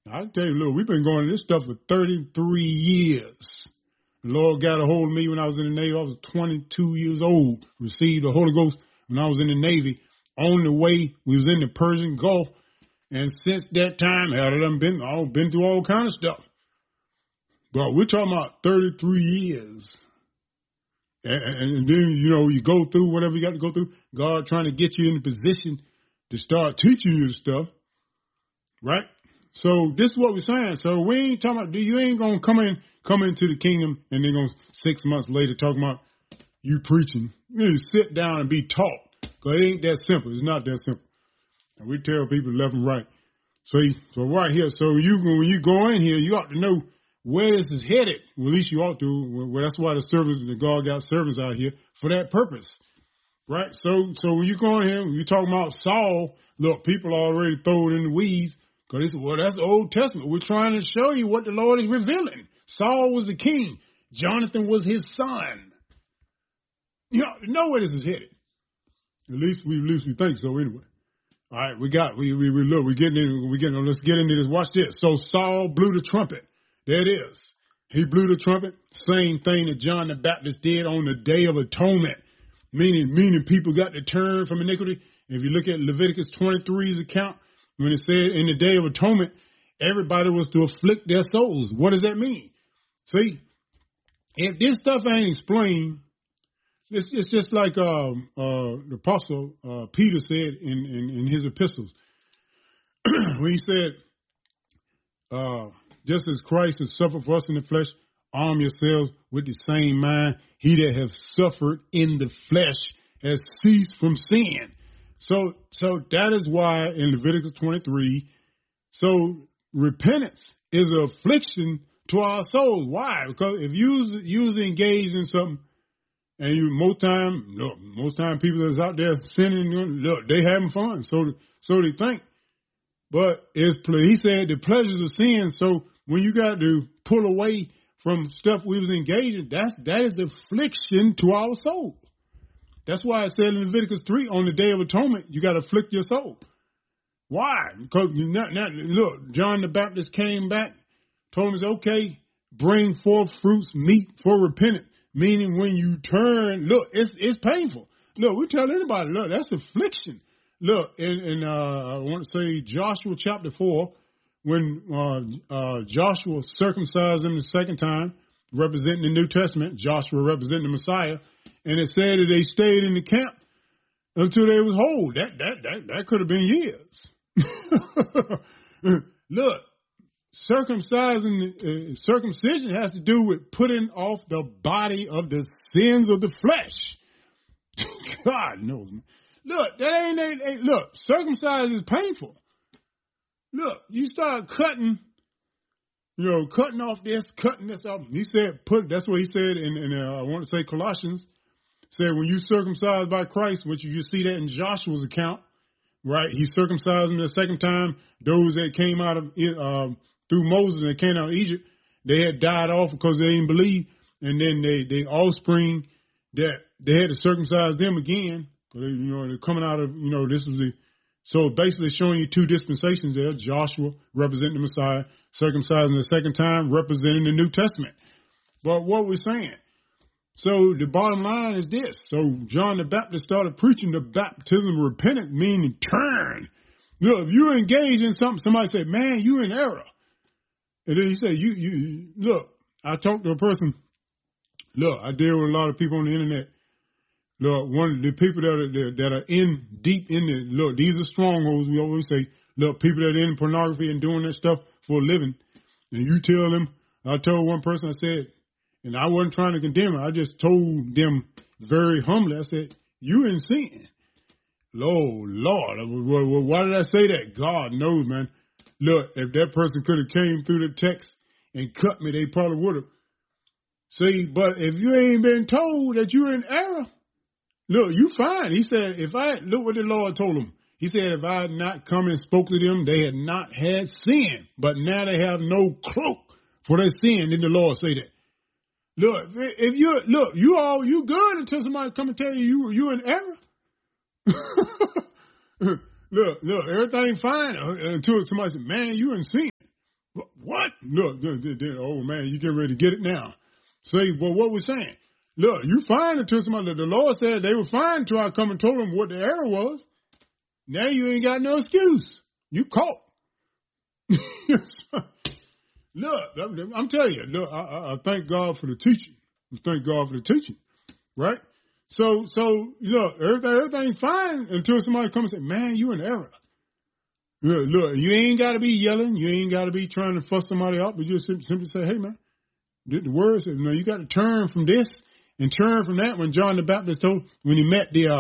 I tell you, look, we've been going this stuff for 33 years. The Lord got a hold of me when I was in the Navy. I was 22 years old. Received the Holy Ghost when I was in the Navy. On the way, we was in the Persian Gulf. And since that time, I've been through all kind of stuff. But we're talking about 33 years. And then, you go through whatever you got to go through. God trying to get you in a position to start teaching you the stuff. Right? So this is what we're saying. So we ain't talking about, you ain't going to come into the kingdom and then 6 months later talking about you preaching. You need to sit down and be taught. Because it ain't that simple. It's not that simple. And we tell people left and right. So right here, so when you go in here, you ought to know where this is headed. Well, at least you ought to. Well, that's why the God got servants out here for that purpose. Right? So when you go in here, when you talking about Saul, look, people already throw it in the weeds. Because that's the Old Testament. We're trying to show you what the Lord is revealing. Saul was the king. Jonathan was his son. You know where this is headed. At least we think so anyway. All right, let's get into this. Watch this. So Saul blew the trumpet. There it is. He blew the trumpet. Same thing that John the Baptist did on the Day of Atonement. Meaning people got to turn from iniquity. If you look at Leviticus 23's account, when it said in the Day of Atonement, everybody was to afflict their souls. What does that mean? See, if this stuff ain't explained, it's just like the Apostle Peter said in his epistles. When he said, just as Christ has suffered for us in the flesh, arm yourselves with the same mind. He that has suffered in the flesh has ceased from sin. So that is why in Leviticus 23, so repentance is an affliction to our souls. Why? Because if you're engaged in something, and most time people that's out there sinning, look, they having fun. So they think. But he said the pleasures of sin. So when you got to pull away from stuff we was engaged in, that is the affliction to our soul. That's why it said in Leviticus 3, on the Day of Atonement, you got to afflict your soul. Why? Because look, John the Baptist came back, told him, okay, bring forth fruits meet for repentance. Meaning when you turn, look, it's painful. Look, we tell anybody, look, that's affliction. Look, in I want to say Joshua chapter 4, when Joshua circumcised them the second time, representing the New Testament, Joshua representing the Messiah, and it said that they stayed in the camp until they was whole. That could have been years. Look, circumcision has to do with putting off the body of the sins of the flesh. God knows. Look, that ain't look, circumcision is painful. Look, you start cutting off this, cutting this off. He said, that's what he said in I want to say Colossians, said when you circumcised by Christ, which you see that in Joshua's account, right? He circumcised them the second time. Those that came out of through Moses and came out of Egypt, they had died off because they didn't believe. And then they offspring that they had to circumcise them again. They're coming out of, this was so basically showing you two dispensations there. Joshua representing the Messiah, circumcising the second time, representing the New Testament. But what we're saying, so the bottom line is this. So John the Baptist started preaching the baptism of repentance, meaning turn. Look, if you're engaged in something, somebody said, man, you in error. And then he said, you look, I talked to a person. Look, I deal with a lot of people on the internet. Look, one of the people that are deep in the, look, these are strongholds. We always say, look, people that are in pornography and doing that stuff for a living. And you tell them, I told one person, I said, and I wasn't trying to condemn her. I just told them very humbly, I said, you in sin. Lord, why did I say that? God knows, man. Look, if that person could have came through the text and cut me, they probably would have. See, but if you ain't been told that you're in error, look, you fine. He said, look what the Lord told him. He said, if I had not come and spoke to them, they had not had sin, but now they have no cloak for their sin. Didn't the Lord say that? Look, if you good until somebody come and tell you in error. Look, everything fine until somebody said, man, you in sin. What? Look, oh man, you get ready to get it now. Say, well, what we're saying. Look, you fine until somebody, the Lord said they were fine until I come and told them what the error was. Now you ain't got no excuse. You caught. Look, I'm telling you, look, I thank God for the teaching. I thank God for the teaching, right? So look, everything's fine until somebody comes and say, man, you in error. Look, you ain't got to be yelling. You ain't got to be trying to fuss somebody out, but you just simply say, hey, man, the word says, you got to turn from this and turn from that. When John the Baptist when he met the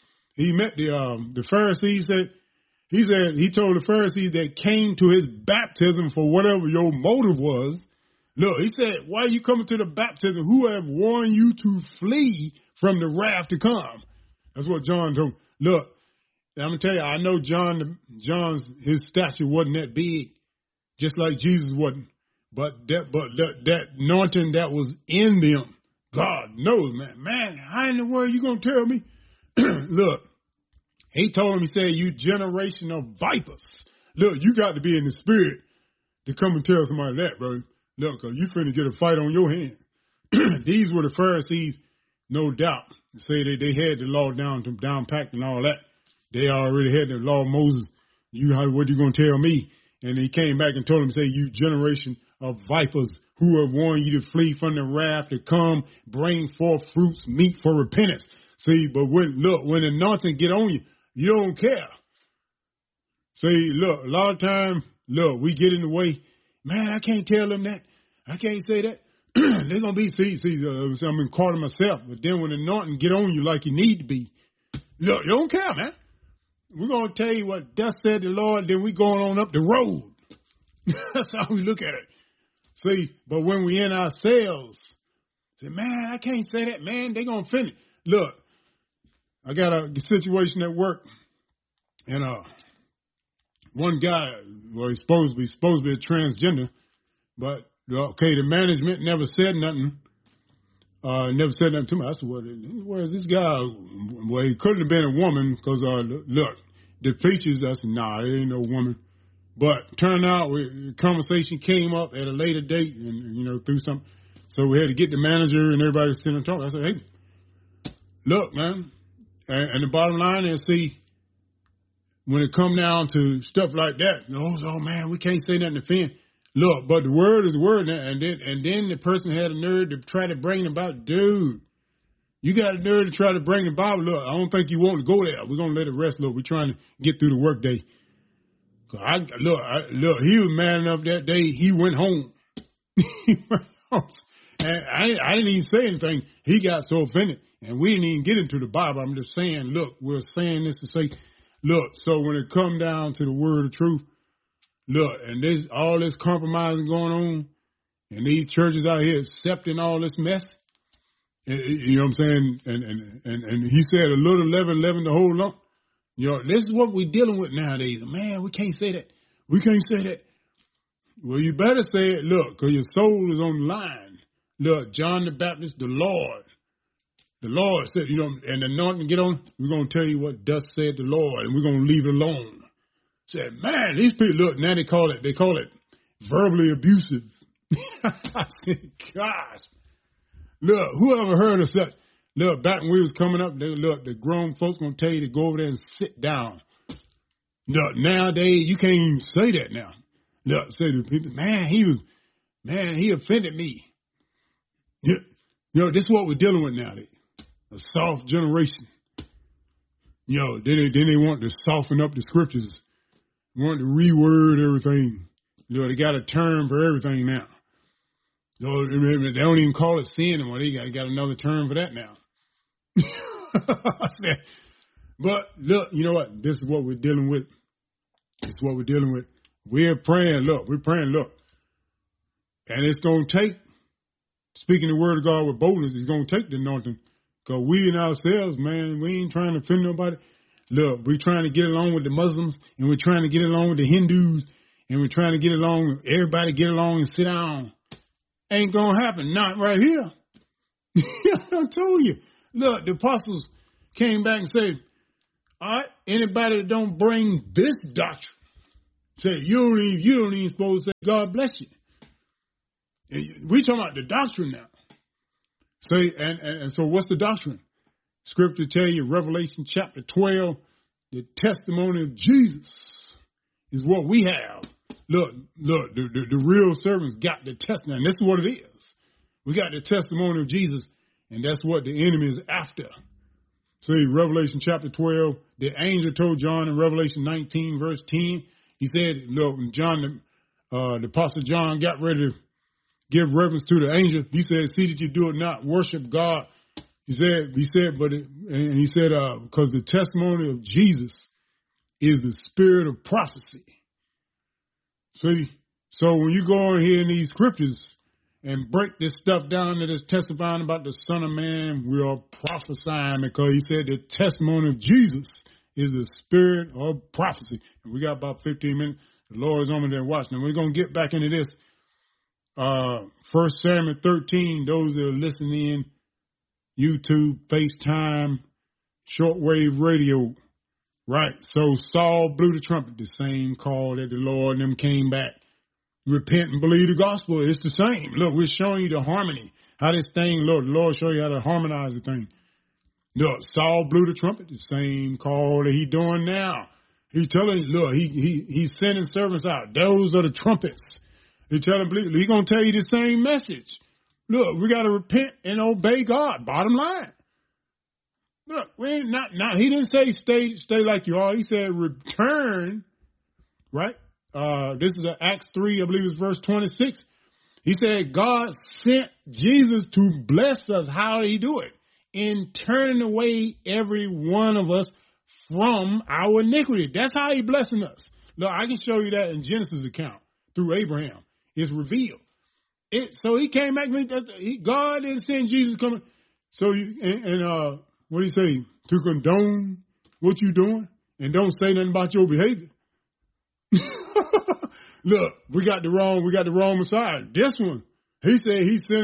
Pharisees, he told the Pharisees that came to his baptism for whatever your motive was. Look, he said, why are you coming to the baptism? Who have warned you to flee from the wrath to come? That's what John told him. Look, I'm going to tell you, I know his stature wasn't that big, just like Jesus wasn't. But that anointing that was in them, God knows, man. Man, how in the world you going to tell me? Look, he told him, he said, you generation of vipers. Look, you got to be in the spirit to come and tell somebody that, bro. Look, you finna get a fight on your hands. These were the Pharisees, no doubt. Say they had the law down packed and all that. They already had the law of Moses. What you gonna tell me? And he came back and told him, say, you generation of vipers who have warned you to flee from the wrath to come, bring forth fruits, meet for repentance. See, but when the anointing get on you, you don't care. See, look, a lot of times, look, we get in the way. Man, I can't tell them that. I can't say that. They're going to be, I'm in quarter myself. But then when the anointing get on you like you need to be, look, you don't care, man. We're going to tell you what thus said the Lord, then we going on up the road. That's how we look at it. See, but when we in ourselves, say, man, I can't say that, man. They're going to finish. Look, I got a situation at work, and one guy, well, he's supposed to be a transgender, but okay, the management never said nothing. Never said nothing to me. I said, where is this guy? Well, he couldn't have been a woman because, look, the features, I said, nah, it ain't no woman. But turned out, the conversation came up at a later date and, through something. So we had to get the manager and everybody to sit and talk. I said, hey, look, man. And the bottom line is, see, when it come down to stuff like that, oh man, we can't say nothing to offend. Look, but the word is the word, and then the person had a nerve to try to bring about, dude. You got a nerve to try to bring the Bible. Look, I don't think you want to go there. We're gonna let it rest. Look, we're trying to get through the workday. Look, he was mad enough that day. He went home. And I didn't even say anything. He got so offended, and we didn't even get into the Bible. I'm just saying, look, we're saying this to say, look. So when it come down to the word of truth. Look, and there's all this compromising going on, and these churches out here accepting all this mess. You know what I'm saying? And he said a little leaven the whole lump. This is what we're dealing with nowadays. Man, we can't say that. We can't say that. Well, you better say it, look, because your soul is on the line. Look, John the Baptist, the Lord said, and the anointing get on, we're going to tell you what thus said the Lord, and we're going to leave it alone. Said, man, these people, look, now they call it verbally abusive. I said, gosh. Look, whoever heard of such? Look, back when we was coming up, the grown folks going to tell you to go over there and sit down. Look, nowadays, you can't even say that now. Look, say to people, man, he offended me. This is what we're dealing with nowadays. A soft generation. Then they want to soften up the scriptures. Want to reword everything. They got a term for everything now. They don't even call it sin anymore. They got another term for that now. But look, you know what? This is what we're dealing with. This is what we're dealing with. We're praying, look. And it's going to take, speaking the word of God with boldness, it's going to take the anointing. Because we in ourselves, man, we ain't trying to offend nobody. Look, we're trying to get along with the Muslims, and we're trying to get along with the Hindus, and we're trying to get along, everybody get along and sit down. Ain't going to happen. Not right here. I told you. Look, the apostles came back and said, all right, anybody that don't bring this doctrine, Say, you don't even supposed to say, God bless you. We talking about the doctrine now. So, and so what's the doctrine? Scripture tell you, Revelation chapter 12, the testimony of Jesus is what we have. Look, the real servants got the testimony. And this is what it is. We got the testimony of Jesus, and that's what the enemy is after. See, Revelation chapter 12, the angel told John in Revelation 19, verse 10, he said, look, when John, the apostle John got ready to give reverence to the angel, he said, see that you do it not, worship God. He said, because the testimony of Jesus is the spirit of prophecy. See, so when you go on here in these scriptures and break this stuff down that is testifying about the Son of Man, we are prophesying because he said the testimony of Jesus is the spirit of prophecy. And we got about 15 minutes. The Lord is on me there watching. We're going to get back into this. 1 Samuel 13, those that are listening in, YouTube, FaceTime, shortwave radio. Right. So Saul blew the trumpet, the same call that the Lord and them came back. Repent and believe the gospel. It's the same. Look, we're showing you the harmony. How this thing, Lord, the Lord show you how to harmonize the thing. Look, Saul blew the trumpet, the same call that he doing now. He telling, look, he's sending servants out. Those are the trumpets. He telling, he gonna tell you the same message. Look, we gotta repent and obey God. Bottom line. Look, we ain't not. He didn't say stay like you are. He said return. Right. This is Acts 3, I believe it's verse 26. He said God sent Jesus to bless us. How did he do it? In turning away every one of us from our iniquity. That's how he blessing us. Look, I can show you that in Genesis account through Abraham. It's revealed. So he came back. God didn't send Jesus coming. So what do you say? To condone what you doing and don't say nothing about your behavior. Look, we got the wrong Messiah. This one, he said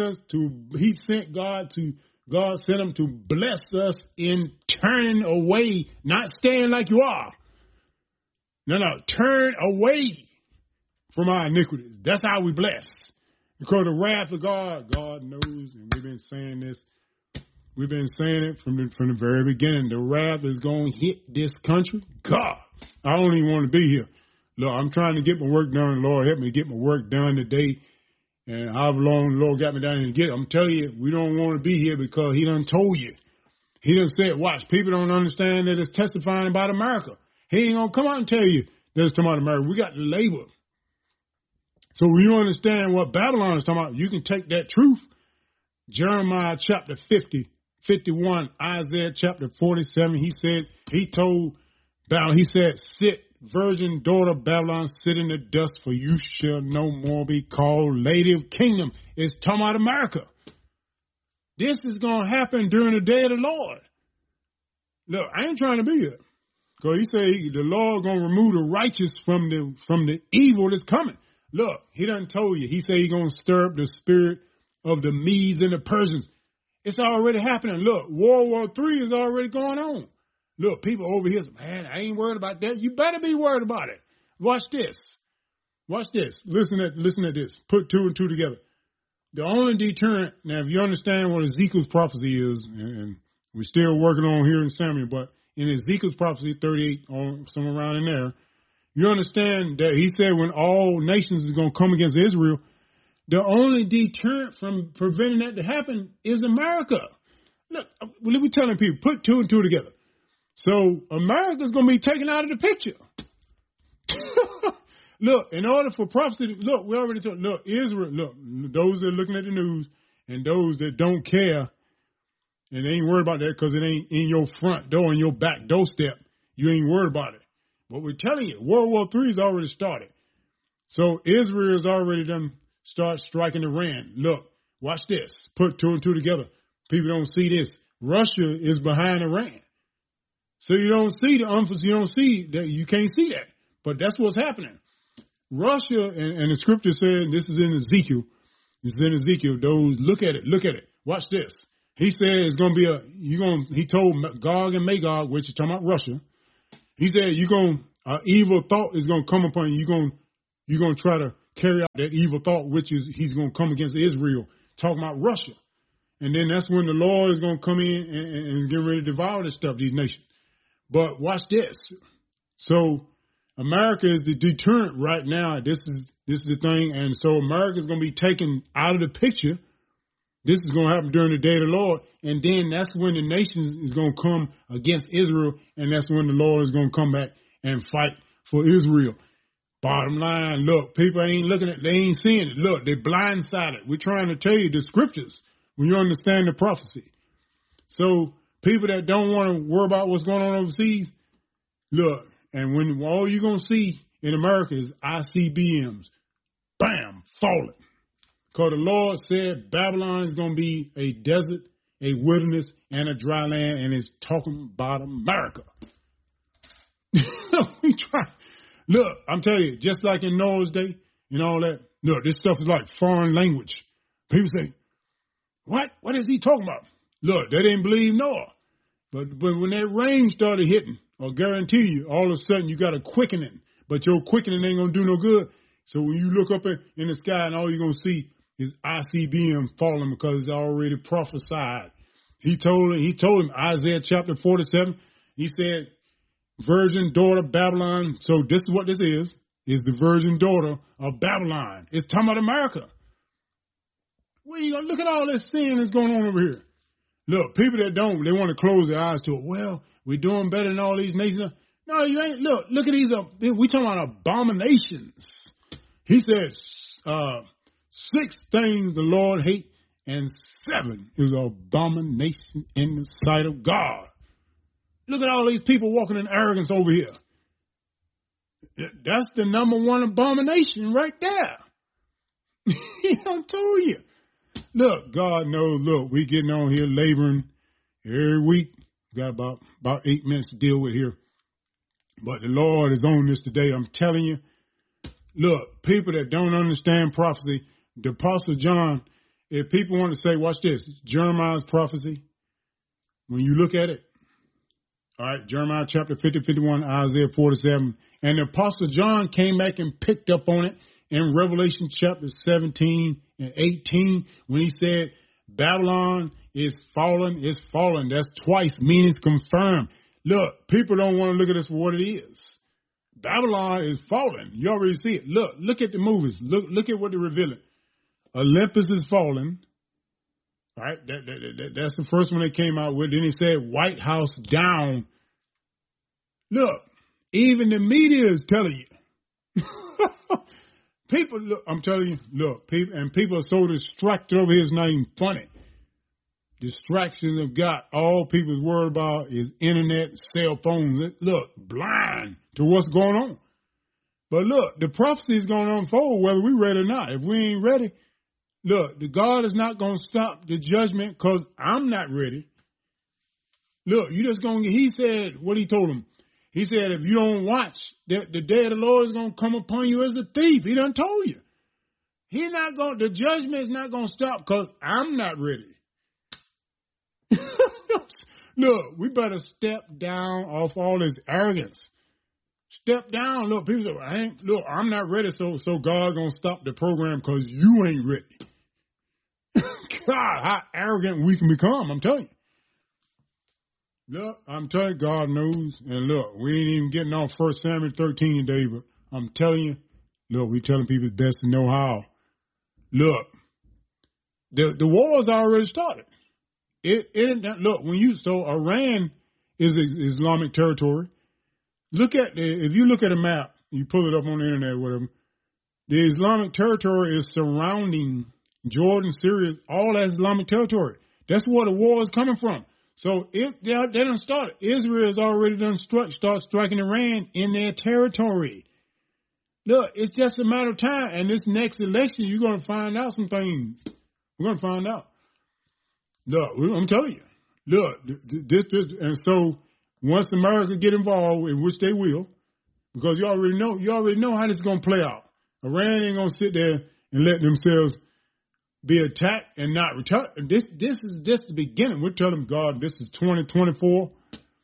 God sent him to bless us in turning away, not staying like you are. No, turn away from our iniquities. That's how we bless. Because the wrath of God knows, and we've been saying this. We've been saying it from the very beginning. The wrath is going to hit this country. God, I don't even want to be here. Look, I'm trying to get my work done. Lord, help me get my work done today. And however long the Lord got me down here to get it. I'm telling you, we don't want to be here because he done told you. He done said, watch, people don't understand that it's testifying about America. He ain't going to come out and tell you that it's talking about America. We got the labor. So when you understand what Babylon is talking about, you can take that truth. Jeremiah chapter 50, 51, Isaiah chapter 47, he told Babylon, he said, sit, virgin daughter of Babylon, sit in the dust, for you shall no more be called Lady of Kingdom. It's talking about America. This is going to happen during the day of the Lord. Look, I ain't trying to be here. Because he said the Lord going to remove the righteous from the evil that's coming. Look, he done told you. He said he's going to stir up the spirit of the Medes and the Persians. It's already happening. Look, World War III is already going on. Look, people over here say, man, I ain't worried about that. You better be worried about it. Watch this. Watch this. Listen at this. Put two and two together. The only deterrent, now if you understand what Ezekiel's prophecy is, and we're still working on here in Samuel, but in Ezekiel's prophecy 38, or somewhere around in there, you understand that he said when all nations is going to come against Israel, the only deterrent from preventing that to happen is America. Look, let me telling people, put two and two together. So America's going to be taken out of the picture. Look, in order for prophecy, look, we already told, look, Israel, look, those that are looking at the news and those that don't care and they ain't worried about that because it ain't in your front door, in your back doorstep, you ain't worried about it. But we're telling you, World War III has already started. So Israel has already done start striking Iran. Look, watch this. Put two and two together. People don't see this. Russia is behind Iran. So you don't see you don't see that. You can't see that. But that's what's happening. Russia, and the scripture said, this is in Ezekiel. This is in Ezekiel. Those, look at it. Watch this. He said it's going to be he told Gog and Magog, which is talking about Russia. He said evil thought is going to come upon you. You're going to try to carry out that evil thought, which is he's going to come against Israel, talking about Russia. And then that's when the Lord is going to come in and get ready to devour this stuff, these nations. But watch this. So America is the deterrent right now. This is the thing. And so America is going to be taken out of the picture. This is going to happen during the day of the Lord. And then that's when the nations is going to come against Israel. And that's when the Lord is going to come back and fight for Israel. Bottom line, look, people ain't looking at, they ain't seeing it. Look, they're blindsided. We're trying to tell you the scriptures when you understand the prophecy. So people that don't want to worry about what's going on overseas, look, and when all you're going to see in America is ICBMs, bam, falling. Because the Lord said Babylon is going to be a desert, a wilderness, and a dry land, and it's talking about America. We try. Look, I'm telling you, just like in Noah's day and all that, look, this stuff is like foreign language. People say, what? What is he talking about? Look, they didn't believe Noah. But when that rain started hitting, I'll guarantee you, all of a sudden you got a quickening. But your quickening ain't going to do no good. So when you look up in the sky and all you're going to see is ICBM falling because it's already prophesied. He told him, Isaiah chapter 47, he said, virgin daughter Babylon. So this is what this is the virgin daughter of Babylon. It's talking about America. Well, you gonna look at all this sin that's going on over here. Look, people that don't, they want to close their eyes to it. Well, we're doing better than all these nations. No, you ain't. Look at these. We talking about abominations. He says 6 things the Lord hates, and 7 is an abomination in the sight of God. Look at all these people walking in arrogance over here. That's the number 1 abomination right there. I told you. Look, God knows, look, we getting on here laboring every week. Got about 8 minutes to deal with here. But the Lord is on this today. I'm telling you. Look, people that don't understand prophecy, the Apostle John, if people want to say, watch this, Jeremiah's prophecy, when you look at it, all right, Jeremiah chapter 50, 51, Isaiah 47. And the Apostle John came back and picked up on it in Revelation chapter 17 and 18 when he said, Babylon is fallen, it's fallen. That's twice, meaning it's confirmed. Look, people don't want to look at this for what it is. Babylon is fallen. You already see it. Look at the movies. Look at what they're revealing. Olympus is fallen. All right, that's the first one they came out with. Then he said White House down. Look, even the media is telling you. People, look, I'm telling you, look, people are so distracted over here, it's not even funny. Distractions have got all people's worried about is internet, cell phones. Look, blind to what's going on. But look, the prophecy is going to unfold whether we're ready or not. If we ain't ready, look, the God is not going to stop the judgment because I'm not ready. Look, you just going to, he said, what he told him. He said, if you don't watch, the day of the Lord is going to come upon you as a thief. He done told you. The judgment is not going to stop because I'm not ready. Look, we better step down off all this arrogance. Step down. Look, people say, I'm not ready, so God going to stop the program because you ain't ready. God, how arrogant we can become, I'm telling you. Look, I'm telling you, God knows. And look, we ain't even getting off 1 Samuel 13 today, but I'm telling you, look, we telling people it's best to know how. Look, the war's already started. So Iran is Islamic territory. If you look at a map, you pull it up on the internet or whatever, the Islamic territory is surrounding Jordan, Syria, all that Islamic territory. That's where the war is coming from. So they done started. Israel has already done start striking Iran in their territory. Look, it's just a matter of time. And this next election, you're going to find out some things. We're going to find out. Look, I'm telling you. Look, this, and so once America get involved, in which they will, because you already know how this is going to play out. Iran ain't going to sit there and let themselves be attacked and not return. This is just the beginning. We're telling God this is 2024.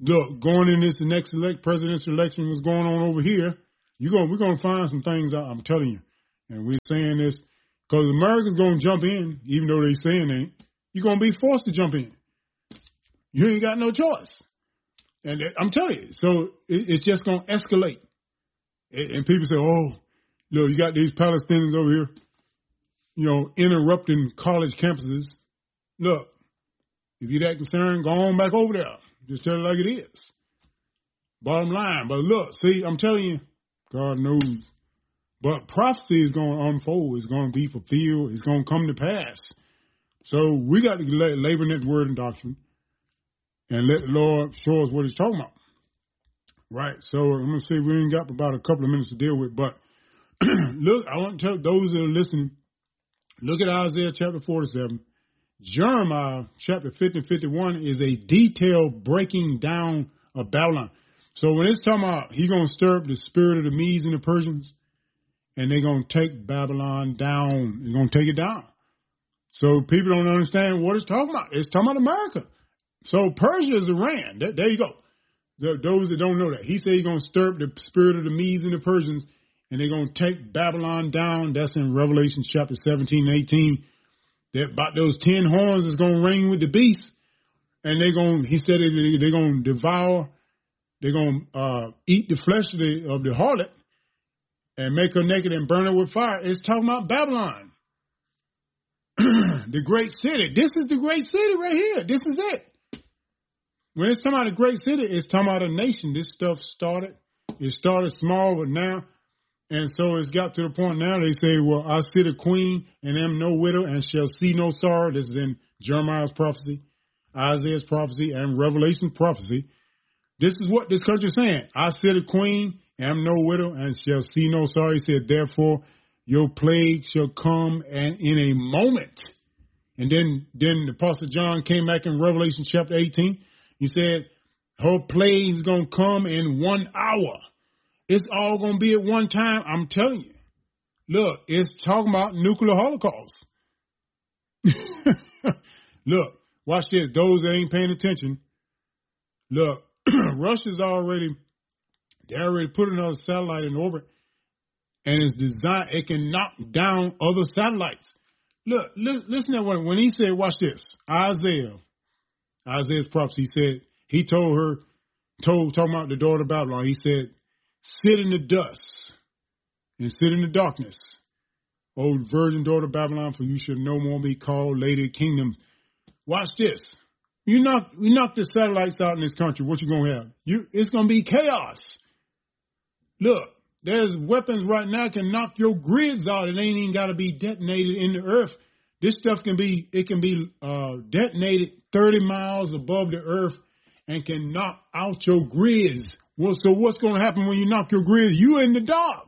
look, going in this, the next presidential election was going on over here, we're going to find some things out, I'm telling you. And we're saying this because Americans going to jump in, even though they saying they ain't. You're going to be forced to jump in. You ain't got no choice. And I'm telling you, so it's just going to escalate. And people say, oh, look, you got these Palestinians over here, interrupting college campuses. Look, if you're that concerned, go on back over there. Just tell it like it is. Bottom line. But look, see, I'm telling you, God knows. But prophecy is going to unfold. It's going to be fulfilled. It's going to come to pass. So we got to labor in that word and doctrine and let the Lord show us what he's talking about. Right. So I'm going to say we ain't got about a couple of minutes to deal with. But look, I want to tell those that are listening, look at Isaiah chapter 47. Jeremiah chapter 50 and 51 is a detailed breaking down of Babylon. So when it's talking about he's going to stir up the spirit of the Medes and the Persians, and they're going to take Babylon down. They're going to take it down. So people don't understand what it's talking about. It's talking about America. So Persia is Iran. There you go. Those that don't know that. He said he's going to stir up the spirit of the Medes and the Persians, and they're going to take Babylon down. That's in Revelation chapter 17 and 18. That about those 10 horns is going to ring with the beast. And he said they're going to devour, they're going to eat the flesh of the harlot and make her naked and burn her with fire. It's talking about Babylon. The great city. This is the great city right here. This is it. When it's talking about a great city, it's talking about a nation. This stuff started. It started small, but now, and so it's got to the point now they say, well, I sit a queen and am no widow and shall see no sorrow. This is in Jeremiah's prophecy, Isaiah's prophecy, and Revelation's prophecy. This is what this country is saying. I sit a queen, am no widow, and shall see no sorrow. He said, therefore, your plague shall come and in a moment. And then the Apostle John came back in Revelation chapter 18. He said, her plague is going to come in 1 hour. It's all going to be at one time. I'm telling you. Look, it's talking about nuclear holocaust. Look, watch this. Those that ain't paying attention. Look, Russia's already put another satellite in orbit, and it's designed, it can knock down other satellites. Look, listen to when he said, watch this, Isaiah's prophecy, he told talking about the daughter of Babylon, he said, sit in the dust and sit in the darkness, O virgin daughter of Babylon, for you shall no more be called Lady of Kingdoms. Watch this. We knock the satellites out in this country, what you going to have? It's going to be chaos. Look, there's weapons right now can knock your grids out. It ain't even got to be detonated in the earth. This stuff can be detonated 30 miles above the earth and can knock out your grids. Well, so what's going to happen when you knock your grids? You in the dark.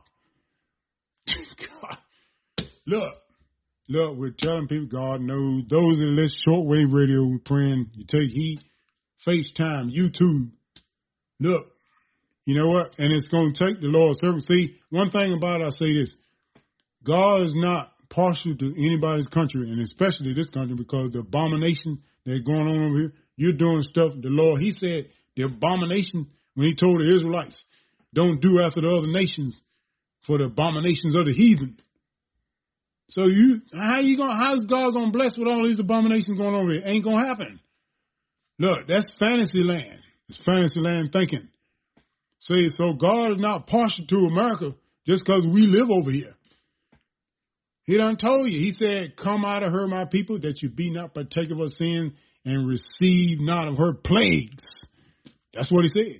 Look, we're telling people God knows. Those that listen shortwave radio, we're praying. You take heed, FaceTime, YouTube. Look, you know what? And it's going to take the Lord's servant. See, one thing about it, I say this. God is not partial to anybody's country, and especially this country, because the abomination that's going on over here, you're doing stuff, the Lord, he said, the abomination, when he told the Israelites, don't do after the other nations for the abominations of the heathen. So how's God going to bless with all these abominations going on over here? Ain't going to happen. Look, that's fantasy land. It's fantasy land thinking. See, so God is not partial to America just because we live over here. He done told you. He said, come out of her, my people, that you be not partaker of her sin and receive not of her plagues. That's what he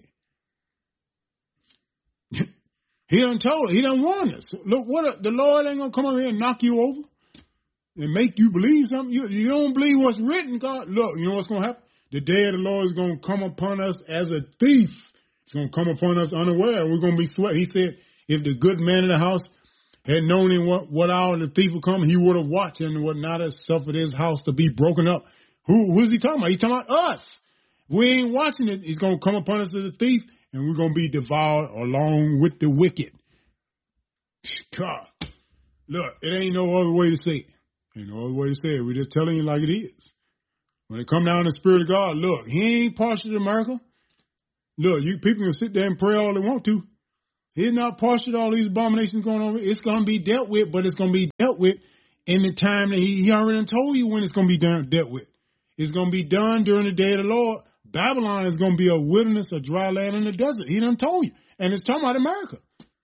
said. He done told, he done warned us. Look, the Lord ain't going to come over here and knock you over and make you believe something. You don't believe what's written, God. Look, you know what's going to happen? The day of the Lord is going to come upon us as a thief. It's going to come upon us unaware. We're going to be sweat. He said, if the good man in the house had known in what hour the thief would come, he would have watched and would not have suffered his house to be broken up. Who's he talking about? He's talking about us. We ain't watching it. He's going to come upon us as a thief, and we're going to be devoured along with the wicked. God, look, it ain't no other way to say it. Ain't no other way to say it. We're just telling you like it is. When it come down to the Spirit of God, look, he ain't partial to America. Look, you people can sit there and pray all they want to. He's not partial to all these abominations going on. It's going to be dealt with, but it's going to be dealt with in the time that he already told you when it's going to be dealt with. It's going to be done during the day of the Lord. Babylon is going to be a wilderness, a dry land in the desert. He done told you. And it's talking about America.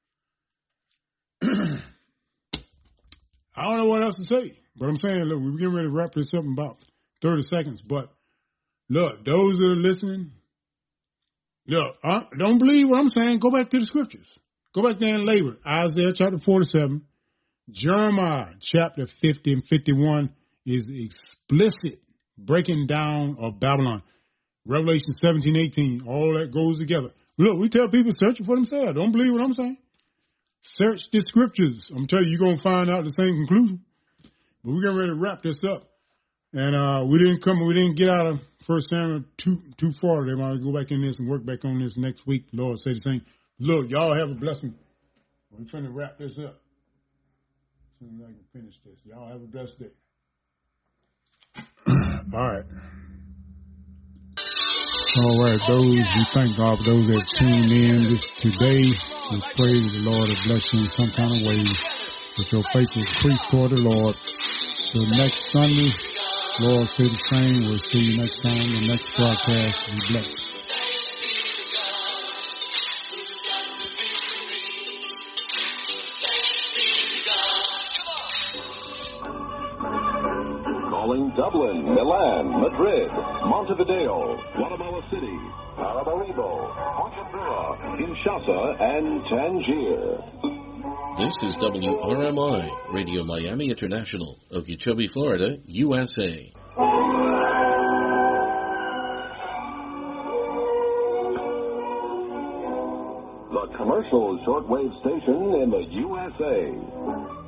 I don't know what else to say. But I'm saying, look, we're getting ready to wrap this up in about 30 seconds. But, look, those that are listening, look, don't believe what I'm saying. Go back to the scriptures. Go back there and labor. Isaiah chapter 47. Jeremiah chapter 50 and 51 is explicit breaking down of Babylon. Revelation 17, 18, all that goes together. Look, we tell people searching for themselves. Don't believe what I'm saying. Search the scriptures. I'm telling you, you're going to find out the same conclusion. But we're getting ready to wrap this up. And we didn't get out of 1 Samuel too far. They might go back in this and work back on this next week. Lord, say the same. Look, y'all have a blessing. We're trying to wrap this up. As soon as I can finish this. Y'all have a blessed day. All right. All right, we thank God for those that tuned in this today. We pray that the Lord will bless you in some kind of way, that your faith will increase toward the Lord. Till next Sunday, Lord, say the same. We'll see you next time, the next broadcast. Be blessed. Dublin, Milan, Madrid, Montevideo, Guatemala City, Paramaribo, Bujumbura, Kinshasa, and Tangier. This is WRMI, Radio Miami International, Okeechobee, Florida, USA. The commercial shortwave station in the USA.